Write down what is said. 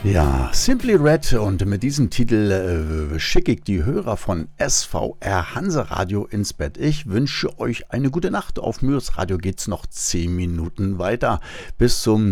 Ja, Simply Red, und mit diesem Titel schicke ich die Hörer von SVR Hanseradio ins Bett. Ich wünsche euch eine gute Nacht. Auf Mürz Radio geht's noch 10 Minuten weiter. Bis zum